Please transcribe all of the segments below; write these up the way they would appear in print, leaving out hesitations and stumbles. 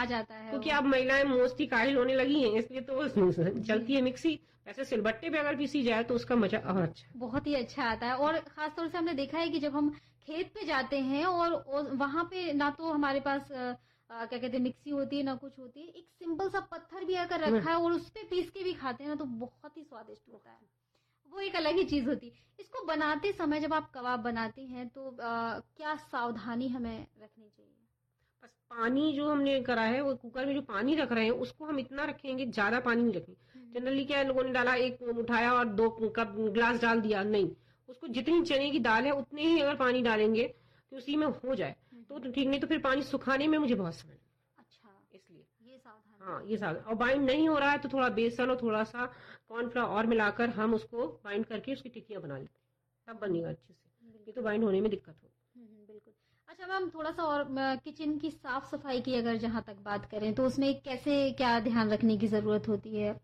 आ जाता है। क्योंकि अब महिलाएं मोस्टली काहिल होने लगी हैं, इसलिए तो चलती है मिक्सी। वैसे सिलबट्टे पे अगर पीसी जाए तो उसका मजा और अच्छा, बहुत ही अच्छा आता है। और खासतौर से हमने देखा है कि जब हम खेत पे जाते हैं और वहां पे ना तो हमारे पास क्या कहते हैं मिक्सी होती है ना कुछ होती है, एक सिंपल सा पत्थर भी अगर रखा है और उस पे पीस के भी खाते हैं ना तो बहुत ही स्वादिष्ट होता है। वो एक अलग ही चीज होती है। इसको बनाते समय जब आप कबाब बनाते हैं तो क्या सावधानी हमें रखनी चाहिए? बस पानी जो हमने करा है वो कुकर में जो पानी रख रहे हैं उसको हम इतना रखेंगे, ज्यादा पानी नहीं रखेंगे। जनरली क्या है, लोगों ने डाला, एक उठाया और 2 कप ग्लास डाल दिया, नहीं, उसको जितनी चने की दाल है उतने ही अगर पानी डालेंगे तो उसी में हो जाए तो ठीक, नहीं तो फिर पानी सुखाने में मुझे बहुत समय लगेगा। अच्छा, इसलिए ये सावधानी। हाँ, ये सावधान। और बाइंड नहीं हो रहा है तो थोड़ा बेसन और थोड़ा सा कॉर्नफ्लावर और मिलाकर हम उसको बाइंड करके उसकी टिक्कियां बना लेते हैं, तब बनेगा अच्छे से। ये तो बाइंड होने में दिक्कत हो। बिल्कुल। अच्छा मैम, थोड़ा सा और किचन की साफ सफाई की अगर जहां तक बात करें तो उसमें कैसे क्या ध्यान रखने की जरूरत होती है?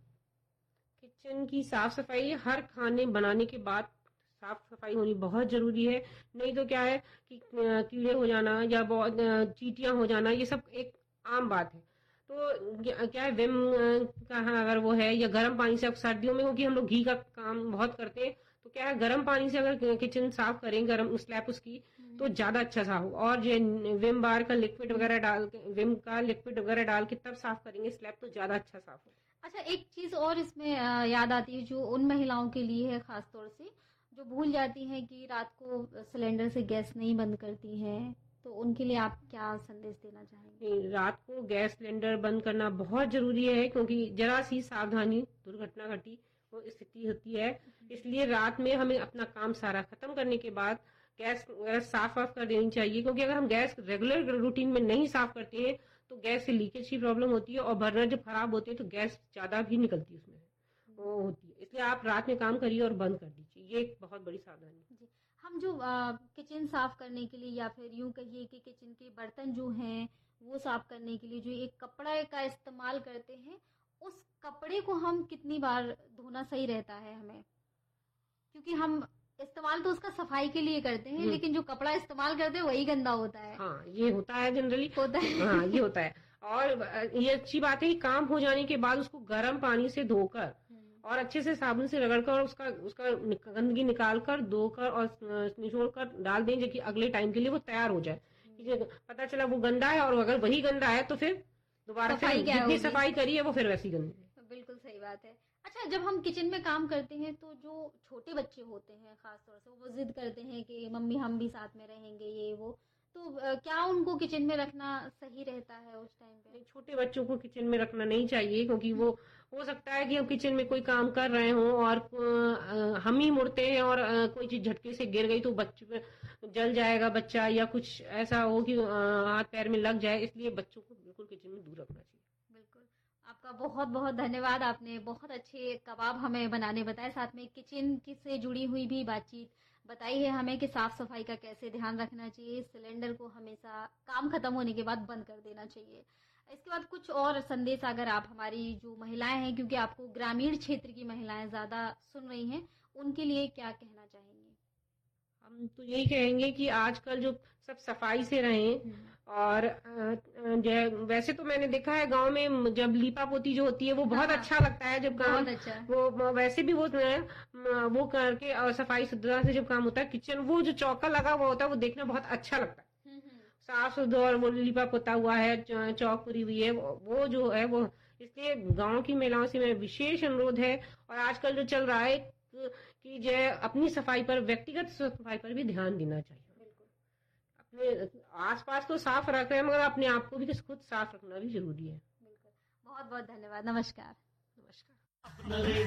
किचन की साफ सफाई हर खाने बनाने के बाद साफ सफाई होनी बहुत जरूरी है। नहीं तो क्या है कि कीड़े हो जाना या बहुत चींटियां हो जाना, ये सब एक आम बात है। तो क्या है, विम का अगर वो है, या गर्म पानी से, अब सर्दियों में क्योंकि हम लोग घी का काम बहुत करते हैं तो क्या है, गर्म पानी से अगर किचन साफ करें, गर्म स्लैब उसकी, तो ज्यादा अच्छा साफ हो। और जो विम बार का लिक्विड वगैरह डाल के, विम का लिक्विड वगैरह डाल के तब साफ करेंगे स्लैब तो ज्यादा अच्छा साफ हो। अच्छा, एक चीज और इसमें याद आती है जो उन महिलाओं के लिए है खासतौर से, जो भूल जाती हैं कि रात को सिलेंडर से गैस नहीं बंद करती हैं, तो उनके लिए आप क्या संदेश देना चाहेंगे? नहीं, रात को गैस सिलेंडर बंद करना बहुत जरूरी है, क्योंकि जरा सी सावधानी दुर्घटना घटी वो स्थिति होती है। इसलिए रात में हमें अपना काम सारा खत्म करने के बाद गैस वगैरह साफ वाफ कर देनी चाहिए, क्योंकि अगर हम गैस रेगुलर रूटीन में नहीं साफ करते हैं तो गैस से लीकेज की प्रॉब्लम होती है, और बर्नर जब खराब होते हैं तो गैस ज्यादा भी निकलती है उसमें, वो होती है। इसलिए आप रात में काम करिए और बंद कर दीजिए, ये एक बहुत बड़ी सावधानी है। जी। हम जो किचन साफ करने के लिए या फिर यूं कहिए कि किचन के बर्तन जो हैं वो साफ करने के लिए जो एक कपड़ा का इस्तेमाल करते हैं, उस कपड़े को हम कितनी बार धोना सही रहता है हमें? क्योंकि हम इस्तेमाल तो उसका सफाई के लिए करते हैं लेकिन जो कपड़ा इस्तेमाल करते हैं वही गंदा होता है। हाँ, ये होता है जनरली, होता है। हाँ ये होता है। और ये अच्छी बात है कि काम हो जाने के बाद उसको गर्म पानी से धोकर और अच्छे से साबुन से रगड़कर और उसका उसका गंदगी निकाल कर, धोकर और निचोड़ कर डाल दें, जो कि अगले टाइम के लिए वो तैयार हो जाए। पता चला वो गंदा है, और अगर वही गंदा है तो फिर दोबारा फिर जितनी सफाई करी है वो फिर वैसी गंदी है। बिल्कुल सही बात है। अच्छा, जब हम किचन में काम करते हैं तो जो छोटे बच्चे होते हैं खास तौर से वो जिद करते हैं कि मम्मी हम भी साथ में रहेंगे, ये वो, तो क्या उनको किचन में रखना सही रहता है उस टाइम पे? छोटे बच्चों को किचन में रखना नहीं चाहिए, क्योंकि वो हो सकता है कि हम किचन में कोई काम कर रहे हों और हम ही मुड़ते हैं और कोई चीज झटके से गिर गई तो बच्चे पे जल जाएगा बच्चा, या कुछ ऐसा हो कि हाथ पैर में लग जाए। इसलिए बच्चों को बिल्कुल किचन में दूर रखना चाहिए। बिल्कुल। आपका बहुत बहुत धन्यवाद, आपने बहुत अच्छे कबाब हमें बनाने बताए, साथ में किचन की से जुड़ी हुई भी बातचीत बताई है हमें कि साफ सफाई का कैसे ध्यान रखना चाहिए, सिलेंडर को हमेशा काम खत्म होने के बाद बंद कर देना चाहिए। इसके बाद कुछ और संदेश अगर आप हमारी जो महिलाएं हैं, क्योंकि आपको ग्रामीण क्षेत्र की महिलाएं ज्यादा सुन रही हैं, उनके लिए क्या कहना चाहेंगे? हम तो यही कहेंगे कि आजकल जो सब सफाई से रहें, और वैसे तो मैंने देखा है गांव में जब लीपा पोती जो होती है वो बहुत अच्छा लगता है जब काम, अच्छा। वो वैसे भी वो करके और सफाई सुथरा से जब काम होता है किचन, वो जो चौका लगा हुआ होता है वो देखना बहुत अच्छा लगता है, साफ सुथरा, और वो लिपा पोता हुआ है, चौक पूरी हुई है, वो जो है वो। इसलिए गांव की महिलाओं से मेरा विशेष अनुरोध है, और आजकल जो चल रहा है कि जो अपनी सफाई पर, व्यक्तिगत सफाई पर भी ध्यान देना चाहिए। अपने आसपास तो साफ रख रहे हैं, मगर अपने आप को भी खुद साफ रखना भी जरूरी है। बिल्कुल। बहुत बहुत धन्यवाद। नमस्कार। नमस्कार।